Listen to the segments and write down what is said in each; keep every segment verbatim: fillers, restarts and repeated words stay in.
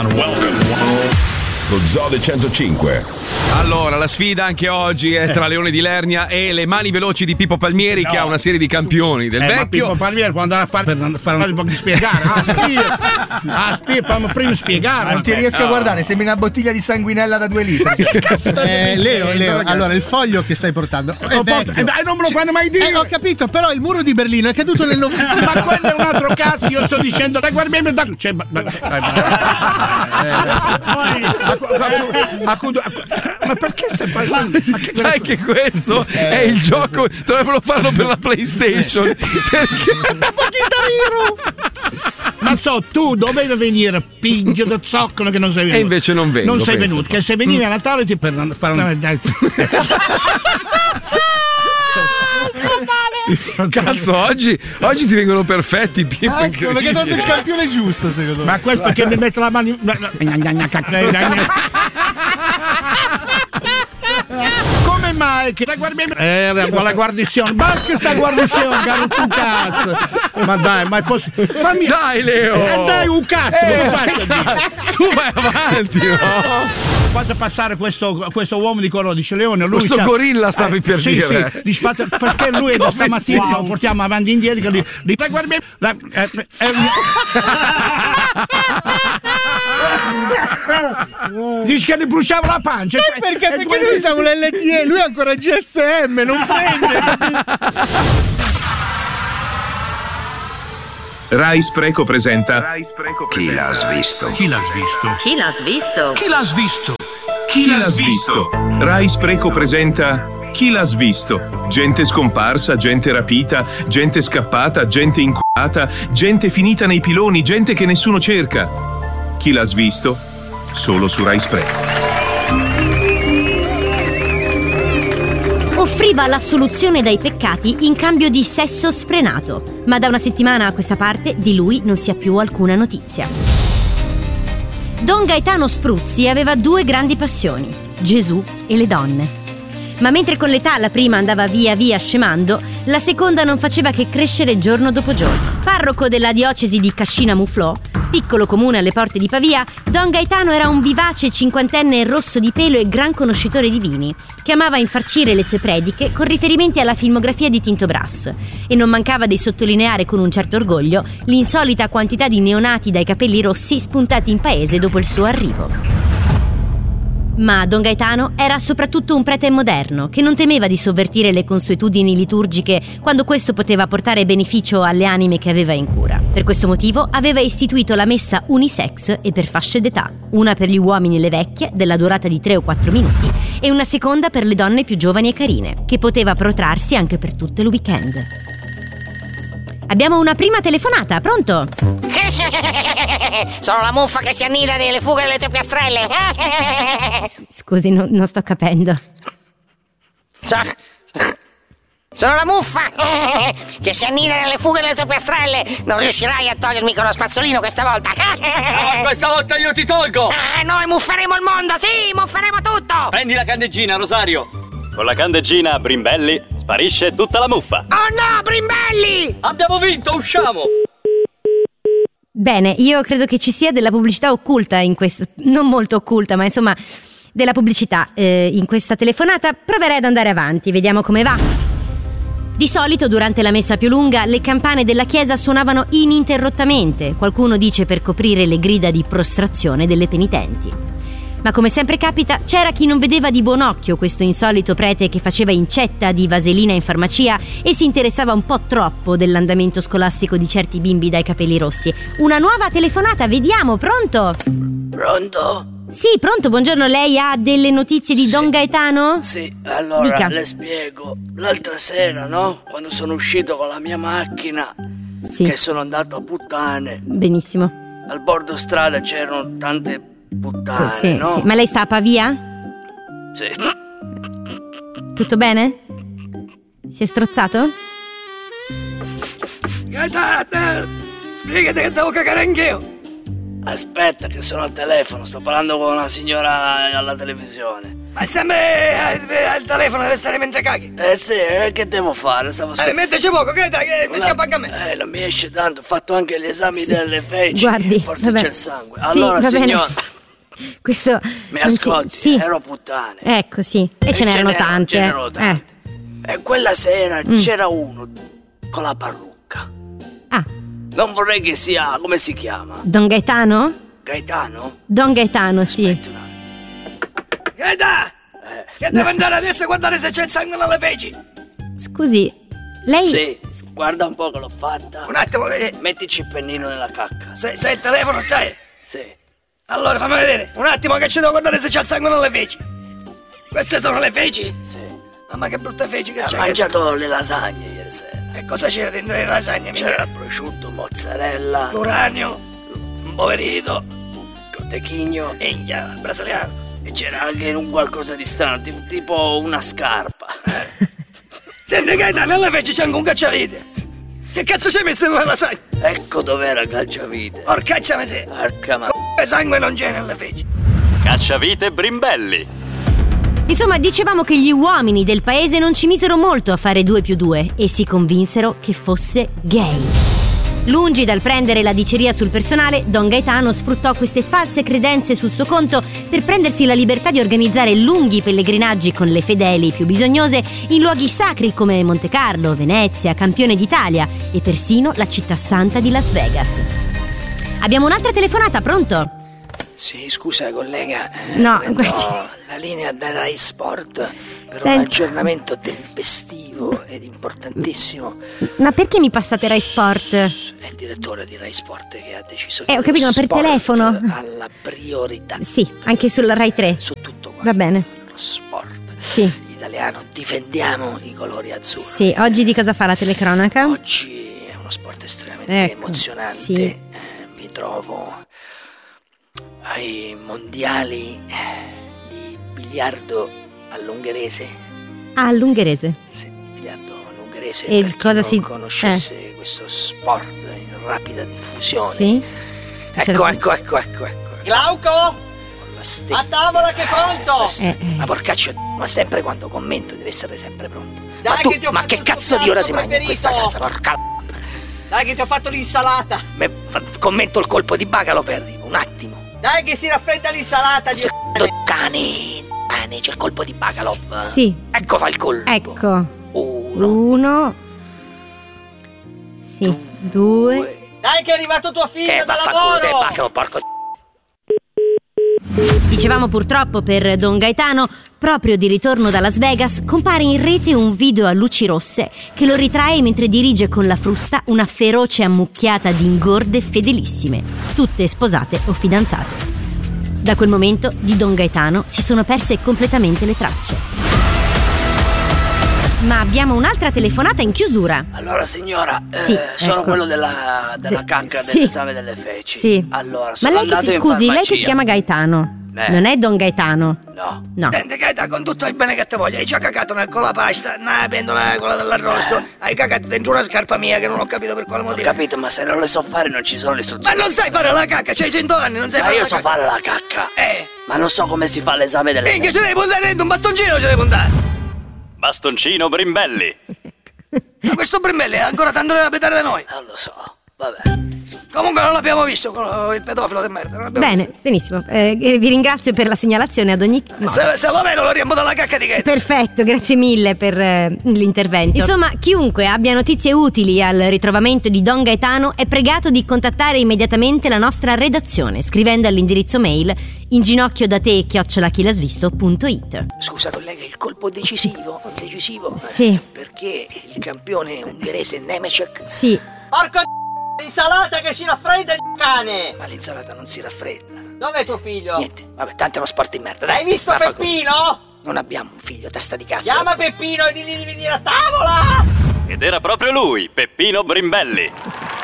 Lo Zoo del centocinque. Allora, la sfida anche oggi è tra Leone di Lernia e le mani veloci di Pippo Palmieri, no. che ha una serie di campioni del eh, vecchio. Ma Pippo Palmieri può andare a fare per fare un po' di spiegare. Ah, spia, ah, spia, fammi prima spiegare. Non ti riesco no. a guardare, sembri una bottiglia di sanguinella da due litri. Ma che cazzo eh, Leo, Leo, allora il foglio che stai portando è oh, pot- eh, dai, non me lo fanno mai dire. Eh, ho capito, però il muro di Berlino è caduto nel novembre. Ma quello è un altro cazzo, io sto dicendo, dai, guardiamo da cioè, ma, ma, ma perché stai parlando? Sai che questo eh, è il gioco, dovrebbero farlo per la PlayStation. Perché ma so, tu dovevi venire pinge da zoccolo che non sei venuto. E invece non vengo. Non sei penso. venuto, che se venivi a Natale ti per fare una Cazzo, oggi, oggi ti vengono perfetti, Pippo. Cazzo, perché hai dato il campione giusto, secondo me. Ma questo perché mi mette la mano in... Come mai che la guardiamo? Eh, la guarnizione, basta sta guarnizione, caro tu cazzo. Ma dai, ma è possibile? Fammi... Dai, Leo! Eh, dai, un cazzo, eh, lo faccio tu vai avanti, no? Faccio passare questo, questo uomo di colore, dice Leone. Lui questo c'ha... gorilla stavi eh, per sì, dire. Sì, fate... perché lui è da stamattina che lo portiamo avanti e indietro. Che lui... Li... Guardi... La... Eh, eh... Dice che gli bruciava la pancia. Sai perché? Perché quello... noi siamo l'L T E, lui è ancora G S M, non prende. Rai Spreco presenta Chi l'ha svisto? Chi l'ha svisto? Chi l'ha svisto? Chi l'ha svisto? Chi l'ha svisto? Rai Spreco presenta Chi l'ha svisto? Gente scomparsa, gente rapita, gente scappata, gente inculata, gente finita nei piloni, gente che nessuno cerca. Chi l'ha svisto? Solo su Rai Spreco. Offriva la soluzione dai peccati in cambio di sesso sfrenato, ma da una settimana a questa parte di lui non si ha più alcuna notizia. Don Gaetano Spruzzi aveva due grandi passioni, Gesù e le donne. Ma mentre con l'età la prima andava via via scemando, la seconda non faceva che crescere giorno dopo giorno. Parroco della diocesi di Cascina Muflò, piccolo comune alle porte di Pavia, Don Gaetano era un vivace cinquantenne rosso di pelo e gran conoscitore di vini, che amava infarcire le sue prediche con riferimenti alla filmografia di Tinto Brass, e non mancava di sottolineare con un certo orgoglio l'insolita quantità di neonati dai capelli rossi spuntati in paese dopo il suo arrivo. Ma Don Gaetano era soprattutto un prete moderno che non temeva di sovvertire le consuetudini liturgiche quando questo poteva portare beneficio alle anime che aveva in cura. Per questo motivo aveva istituito la messa unisex e per fasce d'età, una per gli uomini e le vecchie della durata di tre o quattro minuti e una seconda per le donne più giovani e carine, che poteva protrarsi anche per tutto il weekend. Abbiamo una prima telefonata, pronto? Sono la muffa che si annida nelle fughe delle tue piastrelle. Scusi, no, non sto capendo. So, sono la muffa che si annida nelle fughe delle tue piastrelle. Non riuscirai a togliermi con lo spazzolino questa volta. Ah, questa volta io ti tolgo. Ah, noi mufferemo il mondo, sì, mufferemo tutto. Prendi la candeggina, Rosario. Con la candeggina, Brimbelli, sparisce tutta la muffa. Oh no, Brimbelli! Abbiamo vinto, usciamo! Bene, io credo che ci sia della pubblicità occulta in questo, non molto occulta, ma insomma della pubblicità eh, in questa telefonata. Proverei ad andare avanti, vediamo come va. Di solito durante la messa più lunga le campane della chiesa suonavano ininterrottamente, qualcuno dice per coprire le grida di prostrazione delle penitenti. Ma come sempre capita, c'era chi non vedeva di buon occhio questo insolito prete che faceva incetta di vaselina in farmacia e si interessava un po' troppo dell'andamento scolastico di certi bimbi dai capelli rossi. Una nuova telefonata, vediamo, pronto? Pronto? Sì, pronto, buongiorno, lei ha delle notizie di sì. Don Gaetano? Sì, allora Dica. Le spiego. L'altra sera, no? Quando sono uscito con la mia macchina, sì. Che sono andato a puttane. Benissimo. Al bordo strada c'erano tante puttane, sì, no? Sì. Ma lei sta a Pavia? Sì. Tutto bene? Si è strozzato? Gaetano, spiegati che devo cagare anch'io. Aspetta che sono al telefono, sto parlando con una signora alla televisione. Ma sempre al telefono deve stare mentre caghi. Eh sì, eh, che devo fare? Stavo Eh, metteci poco, che dai, che mi scappa anche a me. Eh, non mi esce tanto, ho fatto anche gli esami Sì. delle feci. Guardi, forse vabbè. c'è il sangue. Sì, Allora, va bene. signora, Questo mi non ci- ascolti, Sì. ero puttane. Ecco, sì. E, ce n'erano tante. Ce n'erano eh. tante. E quella sera Mm. c'era uno con la parrucca. Ah. Non vorrei che sia, come si chiama? Don Gaetano? Gaetano? Don Gaetano, sì. Che dai? Che devo andare adesso a guardare se c'è il sangue nelle feci? Scusi, lei... Sì, guarda un po' che l'ho fatta. Un attimo, vedi. Mettici il pennino nella cacca. Se, se il telefono stai? Sì. Allora fammi vedere, un attimo che ci devo guardare se c'è il sangue nelle feci. Queste sono le feci? Sì. Mamma che brutte feci che Ha c'è. mangiato le lasagne ieri sera. E cosa c'era dentro le lasagne? C'era prosciutto, mozzarella, L'uranio, un poverito, cotechigno india, brasiliano. e c'era anche un qualcosa di strano, tipo, tipo una scarpa. Senti Gaetano, nelle feci c'è anche un cacciavite. Che cazzo c'hai messo nella lasagna? Ecco dov'era il cacciavite. Porcaccia miseria. Porca ma... Che sangue non c'è nelle feci. Cacciavite Brimbelli. Insomma, dicevamo che gli uomini del paese non ci misero molto a fare due più due e si convinsero che fosse gay. Lungi dal prendere la diceria sul personale, Don Gaetano sfruttò queste false credenze sul suo conto per prendersi la libertà di organizzare lunghi pellegrinaggi con le fedeli più bisognose in luoghi sacri come Monte Carlo, Venezia, Campione d'Italia e persino la città santa di Las Vegas. Abbiamo un'altra telefonata, pronto? Sì, scusa collega, eh, No, prendo guardi. la linea da Rai Sport per Senta. un aggiornamento tempestivo ed importantissimo. Ma perché mi passate Rai Sport? È il direttore di Rai Sport che ha deciso che Eh, ho capito, lo ma per sport telefono? ha la priorità. Sì, anche sulla Rai tre. Su tutto Va bene. lo sport Sì. italiano, difendiamo i colori azzurri. Sì, oggi di cosa fa la telecronaca? Oggi è uno sport estremamente Ecco, emozionante. sì. Eh, mi trovo ai mondiali di biliardo all'ungherese. Ah, all'ungherese. Sì, biliardo all'ungherese. E per chi cosa non si- conoscesse questo sport in rapida diffusione. Sì. Ecco, ecco, ecco, ecco, ecco. Glauco? A tavola che è pronto! Eh, eh. Ma porcaccio, ma sempre quando commento deve essere sempre pronto. Dai, ma tu, che ti ho ma fatto che il tuo cazzo di ora piatto si mangia in questa preferito. casa? Porca Dai che ti ho fatto l'insalata! me, commento il colpo di bacalo per un attimo. Dai che si raffredda l'insalata! Di... Cane, cane, c'è il colpo di bacalo. Sì. Ecco fa il colpo. Ecco. Uno. Uno. Sì. Due. Dai che è arrivato tuo figlio Eh, da vaffanculo te, lavoro! bacalo, porco. Dicevamo purtroppo per Don Gaetano, proprio di ritorno da Las Vegas, compare in rete un video a luci rosse che lo ritrae mentre dirige con la frusta una feroce ammucchiata di ingorde fedelissime, tutte sposate o fidanzate. Da quel momento di Don Gaetano si sono perse completamente le tracce. Ma abbiamo un'altra telefonata in chiusura. Allora signora, eh, Sì, sono ecco. quello della, della De- cacca sì. dell'esame delle feci. Sì. Allora, Ma sono lei che andato si in scusi, lei che farmacia. si chiama Gaetano. Eh. Non è Don Gaetano? No. No. Senti Gaetano, con tutto il bene che ti voglio, hai già cagato nel colapasta, nella pentola quella dell'arrosto, hai cagato dentro una scarpa mia che non ho capito per quale Ho motivo. capito, ma se non le so fare non ci sono le Ma istruzioni. non sai fare la cacca, c'hai cento anni, non sai Ma fare io la so cacca. fare la cacca. Eh, Ma non so come si fa l'esame delle minchia, feci. ce devi puntare dentro un bastoncino, ce devi puntare. Bastoncino Brimbelli. Ma questo Brimbelli ha ancora tanto da petare da noi. Non lo so, vabbè. Comunque non l'abbiamo visto, con il pedofilo di merda. Non l'abbiamo Bene, benissimo. Eh, vi ringrazio per la segnalazione ad ogni... visto. Se, se lo vedo lo riempo dalla cacca di Gaetano. Perfetto, grazie mille per eh, l'intervento. Insomma, chiunque abbia notizie utili al ritrovamento di Don Gaetano è pregato di contattare immediatamente la nostra redazione scrivendo all'indirizzo mail inginocchiodate chiocciola chilasvisto punto it. Scusa collega, il colpo decisivo, decisivo. Sì. eh, Perché il campione ungherese Nemecek. Sì. Porco l'insalata che si raffredda di cane! Ma l'insalata non si raffredda. Dov'è tuo figlio? Niente, vabbè, tanto è uno sport di merda. Dai, Hai visto vaffanculo. Peppino? Non abbiamo un figlio, testa di cazzo. Chiama Peppino e digli di venire a tavola! Ed era proprio lui, Peppino Brimbelli.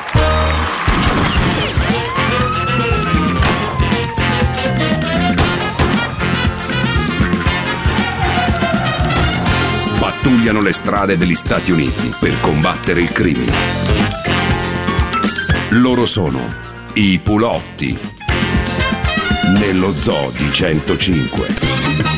Pattugliano le strade degli Stati Uniti per combattere il crimine. Loro sono i Pulotti. nello zoo di centocinque.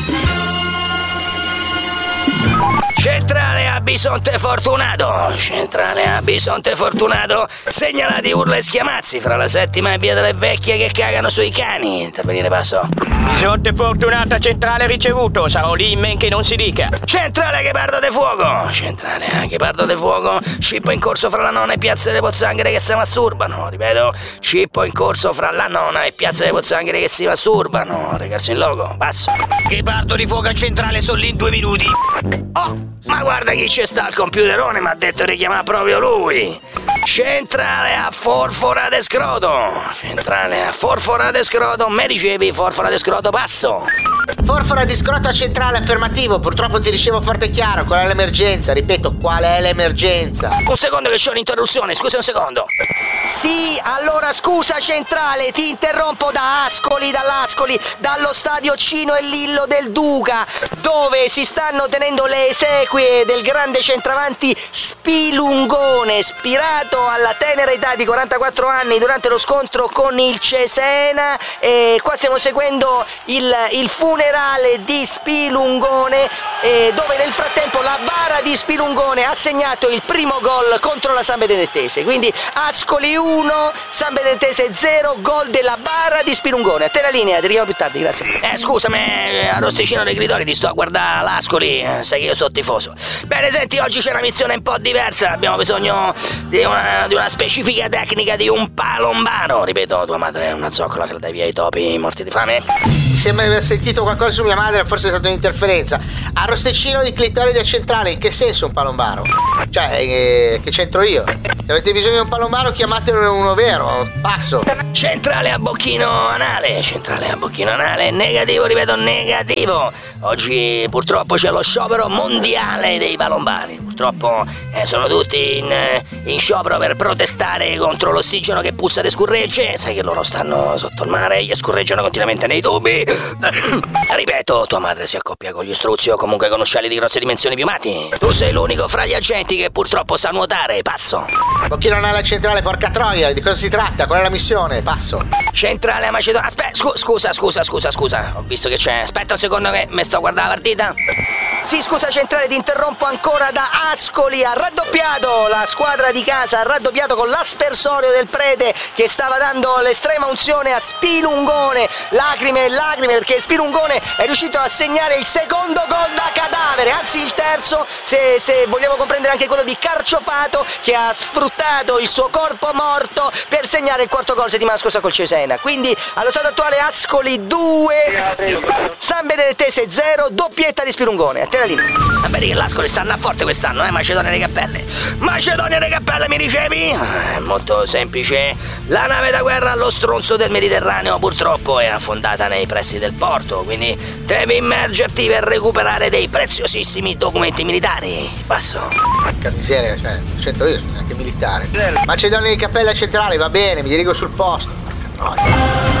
Centrale a Bisonte Fortunato, centrale a Bisonte Fortunato, segnalati urla e schiamazzi fra la settima e via delle vecchie che cagano sui cani. Intervenire, passo. Bisonte Fortunata, centrale ricevuto, sarò lì in men che non si dica. Centrale Ghepardo de Fuoco, centrale a Ghepardo de Fuoco, scippo in corso fra la nona e piazza delle Pozzanghere che si masturbano, ripeto, scippo in corso fra la nona e piazza delle Pozzanghere che si masturbano, recarsi in loco, passo. Ghepardo di Fuoco a centrale, sono lì in due minuti. Oh! Ma guarda chi c'è sta al computerone, mi ha detto di chiamare proprio lui. Centrale a Forfora de Scroto. Centrale a Forfora de Scroto. Me dicevi Forfora de Scroto, passo. Forfora di Scroto a centrale, affermativo. Purtroppo ti ricevo forte e chiaro. Qual è l'emergenza? Ripeto, qual è l'emergenza? Un secondo che c'ho un'interruzione, scusa un secondo. Sì, allora scusa centrale, ti interrompo da Ascoli, dall'Ascoli, dallo stadio Cino e Lillo del Duca, dove si stanno tenendo le esequie del grande centravanti Spilungone, ispirato alla tenera età di quarantaquattro anni durante lo scontro con il Cesena. E qua stiamo seguendo il, il funerale di Spilungone, eh, dove nel frattempo la bara di Spilungone ha segnato il primo gol contro la San Benedettese. Quindi Ascoli uno, San Benedettese zero, gol della bara di Spilungone. A te la linea, ti richiamo più tardi, grazie. Eh, scusami, a Rosticino dei Gridori ti sto a guardare l'Ascoli, sai che io sono tifoso. Bene, senti, oggi c'è una missione un po' diversa, abbiamo bisogno di una, di una specifica tecnica di un palombaro. Ripeto, tua madre è una zoccola che la dai via ai topi morti di fame. Mi sembra di aver sentito qualcosa su mia madre, forse è stata un'interferenza. A Rosticino di Clitoride centrale, in che senso un palombaro? Cioè, eh, che c'entro io? Se avete bisogno di un palombaro chiamatelo uno vero, passo. Centrale a Bocchino Anale, centrale a Bocchino Anale, negativo, ripeto, negativo. Oggi purtroppo c'è lo sciopero mondiale dei palombari. Purtroppo eh, sono tutti in, in sciopero per protestare contro l'ossigeno che puzza le scurregge. Sai che loro stanno sotto il mare, gli scurreggiano continuamente nei tubi. Ripeto, tua madre si accoppia con gli struzzi o comunque con uccelli di grosse dimensioni piumati. Tu sei l'unico fra gli agenti che purtroppo sa nuotare, passo. Bocchino Anale centrale, porca troia, di cosa si tratta? Qual è la missione? Passo. Centrale a Macedonia. Aspetta, scu- scusa, scusa, scusa, scusa. Ho visto che c'è. Aspetta un secondo che mi sto a guardare la partita. Sì, scusa centrale, ti interrompo ancora da Ascoli. Ha raddoppiato la squadra di casa, ha raddoppiato con l'aspersorio del prete che stava dando l'estrema unzione a Spilungone. Lacrime e lacrime perché Spilungone è riuscito a segnare il secondo gol da cadavere, anzi il terzo, se, se vogliamo comprendere anche quello di Carciofato, che ha sfruttato il suo corpo morto per segnare il quarto gol settimana scorsa col Cesena. Quindi allo stato attuale Ascoli due, San Benedettese zero, doppietta di Spilungone. A te la linea. Va bene che l'Ascoli stanno a forte quest'anno, eh? Macedonia delle Cappelle. Macedonia delle Cappelle, mi dicevi? È molto semplice. La nave da guerra allo stronzo del Mediterraneo purtroppo è affondata nei pressi del porto, quindi devi immergerti per recuperare dei preziosissimi documenti militari. Passo. Porca miseria, cioè, c'entro io, sono anche militare. Macedonia di Cappella centrale, va bene, mi dirigo sul posto. Porca troia.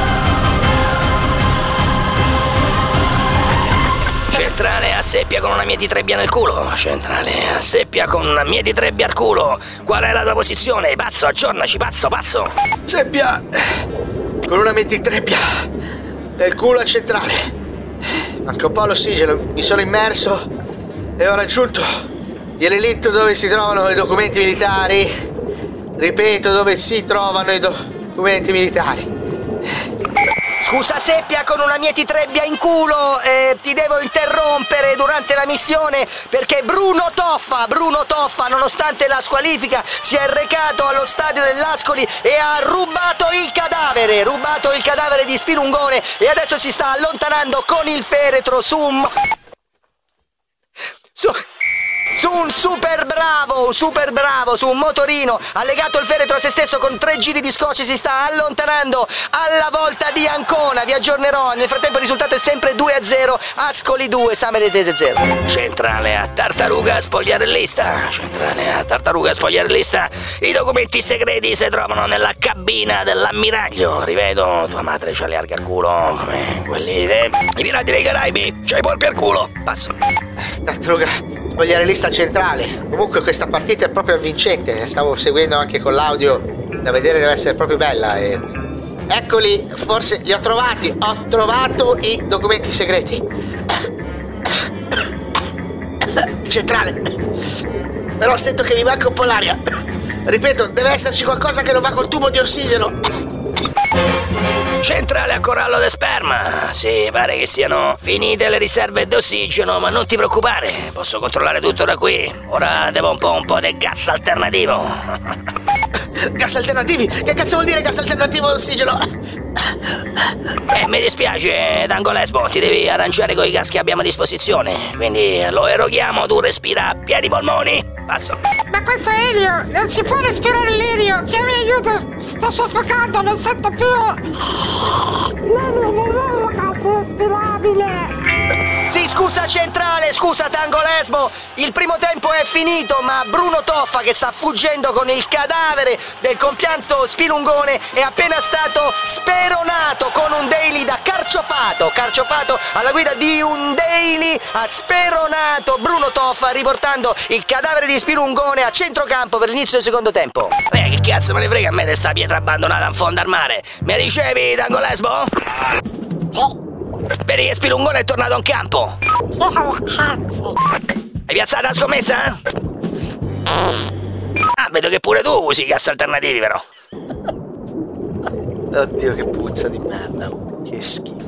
Centrale a seppia con una mietitrebbia nel culo. Centrale a seppia con una mietitrebbia al culo. Qual è la tua posizione? Pazzo, aggiornaci, pazzo, pazzo. Seppia con una mietitrebbia nel culo a centrale. Manca un po' l'ossigeno, mi sono immerso e ho raggiunto il relitto dove si trovano i documenti militari. Ripeto, dove si trovano i documenti militari. Scusa seppia con una mietitrebbia in culo, eh, ti devo interrompere durante la missione perché Bruno Toffa, Bruno Toffa, nonostante la squalifica, si è recato allo stadio dell'Ascoli e ha rubato il cadavere, rubato il cadavere di Spilungone e adesso si sta allontanando con il feretro su un... su... su un super bravo, un super bravo, su un motorino, ha legato il feretro a se stesso con tre giri di scotch, si sta allontanando alla volta di Ancona, vi aggiornerò, nel frattempo il risultato è sempre due a zero, Ascoli due, San Benedettese zero. Centrale a Tartaruga Spogliarellista, centrale a Tartaruga Spogliarellista, i documenti segreti si trovano nella cabina dell'ammiraglio, rivedo, tua madre c'ha le arghe al culo, come quelli dei pirati dei Caraibi, c'hai i polpi al culo, passo. Tartaruga Spogliarellista centrale. Comunque questa partita è proprio avvincente, stavo seguendo anche con l'audio, da vedere deve essere proprio bella e... Eccoli, forse li ho trovati. Ho trovato i documenti segreti. Centrale. Però sento che mi manca un po' l'aria. Ripeto, deve esserci qualcosa che non va col tubo di ossigeno. Centrale a corallo de sperma. Sì, pare che siano finite le riserve d'ossigeno, ma non ti preoccupare, posso controllare tutto da qui. Ora devo un po' un po' di gas alternativo. Gas alternativi? Che cazzo vuol dire gas alternativo d'ossigeno? Eh, mi dispiace, Tango Lesbo, ti devi arrangiare con i gas che abbiamo a disposizione. Quindi lo eroghiamo, tu respira a pieni polmoni. Passo. Ma questo è elio, non si può respirare l'elio. Chiami aiuto, sto soffocando, non sento più. L'elio non è respirabile. Sì, scusa Centrale, scusa Tango Lesbo, il primo tempo è finito, ma Bruno Toffa, che sta fuggendo con il cadavere del compianto Spilungone, è appena stato speronato con un daily da Carciofato. Carciofato alla guida di un daily ha speronato Bruno Toffa, riportando il cadavere di Spilungone a centrocampo per l'inizio del secondo tempo. Beh, che cazzo me ne frega a me di sta pietra abbandonata in fondo al mare? Mi ricevi, Tango Lesbo? Sì. Vedi che Spilungone è tornato in campo. Hai piazzato la scommessa? Ah, vedo che pure tu usi gas alternativi, però. Oddio, che puzza di merda. Che schifo.